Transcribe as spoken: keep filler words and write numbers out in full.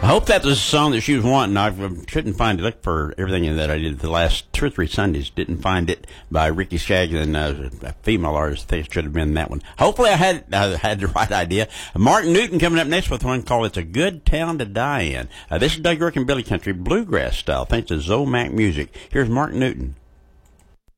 I hope that was a song that she was wanting. I couldn't find it. Look for everything that I did the last two or three Sundays. Didn't find it by Ricky Skaggs and uh, a female artist. I think it should have been that one. Hopefully I had I had the right idea. Mark Newton coming up next with one called It's a Good Town to Die In. Uh, this is Doug York and Billy Country, bluegrass style, thanks to Zomac Music. Here's Mark Newton.